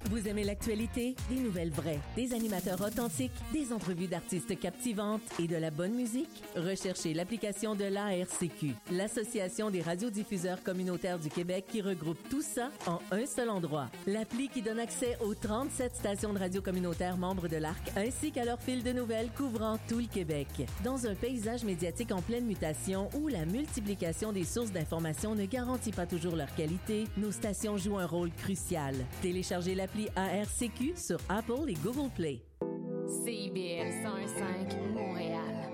Vous aimez l'actualité? Des nouvelles vraies, des animateurs authentiques, des entrevues d'artistes captivantes et de la bonne musique? Recherchez l'application de l'ARCQ, l'Association des radiodiffuseurs communautaires du Québec, qui regroupe tout ça en un seul endroit. L'appli qui donne accès aux 37 stations de radio communautaires membres de l'ARC ainsi qu'à leur fil de nouvelles couvrant tout le Québec. Dans un paysage médiatique en pleine mutation où la multiplication des sources d'informations ne garantit pas toujours leur qualité, nos stations jouent un rôle crucial. Téléchargez l'appli ARCQ sur Apple et Google Play. CIBL 101.5 Montréal.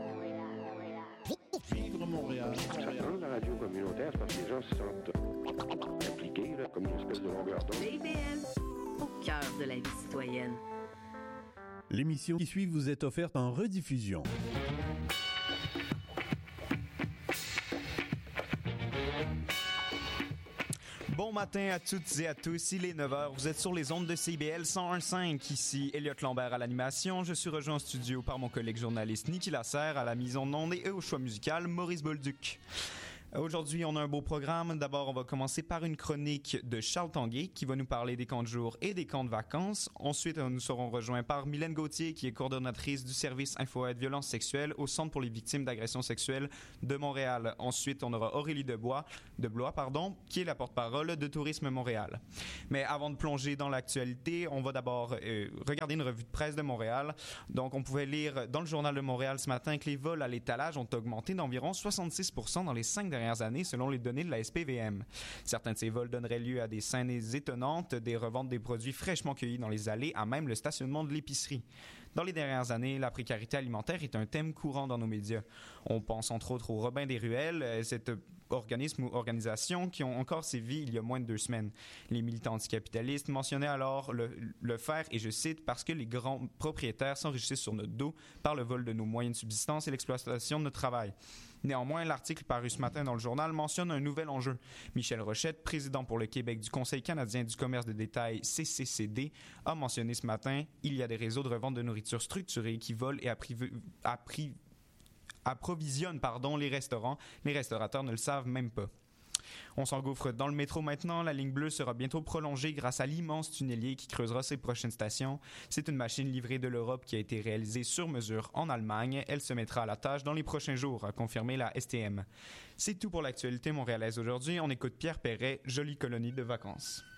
Vivre Montréal. La radio communautaire, c'est parce que les gens se sentent impliqués, là, comme une espèce de longueur d'onde. CIBL, au cœur de la vie citoyenne. L'émission qui suit vous est offerte en rediffusion. Bon matin à toutes et à tous, il est 9h, vous êtes sur les ondes de CIBL 101.5, ici Elliot Lambert à l'animation, je suis rejoint en studio par mon collègue journaliste Niki Lasserre, à la mise en onde et au choix musical Maurice Bolduc. Aujourd'hui, on a un beau programme. D'abord, on va commencer par une chronique de Charles Tanguay qui va nous parler des camps de jour et des camps de vacances. Ensuite, nous serons rejoints par Mylène Gauthier qui est coordonnatrice du service Info-Aide Violence sexuelle au Centre pour les victimes d'agressions sexuelles de Montréal. Ensuite, on aura Aurélie Blois, qui est la porte-parole de Tourisme Montréal. Mais avant de plonger dans l'actualité, on va d'abord regarder une revue de presse de Montréal. Donc, on pouvait lire dans le Journal de Montréal ce matin que les vols à l'étalage ont augmenté d'environ 66% dans les 5 dernières années, selon les données de la SPVM. Certains de ces vols donneraient lieu à des scènes étonnantes, des reventes des produits fraîchement cueillis dans les allées, à même le stationnement de l'épicerie. Dans les dernières années, la précarité alimentaire est un thème courant dans nos médias. On pense entre autres au Robin des Ruelles, cet organisme ou organisation qui ont encore sévi il y a moins de 2 semaines. Les militants anticapitalistes mentionnaient alors le faire, et je cite, parce que les grands propriétaires s'enrichissent sur notre dos par le vol de nos moyens de subsistance et l'exploitation de notre travail. Néanmoins, l'article paru ce matin dans le journal mentionne un nouvel enjeu. Michel Rochette, président pour le Québec du Conseil canadien du commerce de détail CCCD, a mentionné ce matin « Il y a des réseaux de revente de nourriture structurés qui volent et approvisionnent les restaurants. Les restaurateurs ne le savent même pas. » On s'engouffre dans le métro maintenant. La ligne bleue sera bientôt prolongée grâce à l'immense tunnelier qui creusera ses prochaines stations. C'est une machine livrée de l'Europe qui a été réalisée sur mesure en Allemagne. Elle se mettra à la tâche dans les prochains jours, a confirmé la STM. C'est tout pour l'actualité montréalaise aujourd'hui. On écoute Pierre Perret, Jolie colonie de vacances.